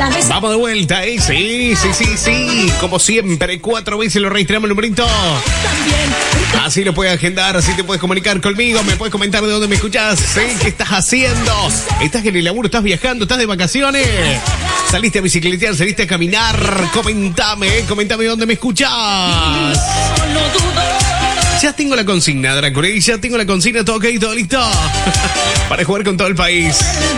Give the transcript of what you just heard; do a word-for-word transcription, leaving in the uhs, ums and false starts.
Vamos de vuelta, ¿eh? Sí, sí, sí, sí. Como siempre, cuatro veces lo registramos el numerito. Así lo puedes agendar, así te puedes comunicar conmigo, me puedes comentar de dónde me escuchás, ¿eh? ¿Qué estás haciendo? ¿Estás en el laburo? ¿Estás viajando? ¿Estás de vacaciones? ¿Saliste a bicicletear? ¿Saliste a caminar? Comentame, ¿eh? Comentame dónde me escuchás. Ya tengo la consigna, Draco, ya tengo la consigna, todo ok, todo listo. Para jugar con todo el país.